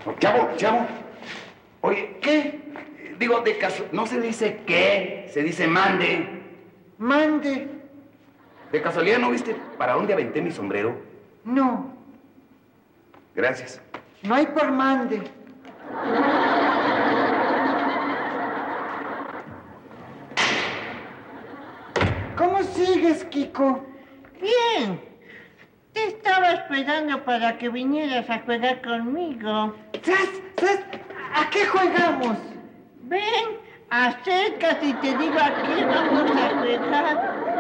Chavo, chavo. Oye, ¿qué? Digo, de caso... No se dice qué, se dice mande. Mande. ¿De casualidad no viste para dónde aventé mi sombrero? No. Gracias. No hay por mande. ¿Cómo sigues, Kiko? Bien. Te estaba esperando para que vinieras a jugar conmigo. ¿Sabes? ¿A qué jugamos? Ven, acércate y te digo a qué vamos a jugar.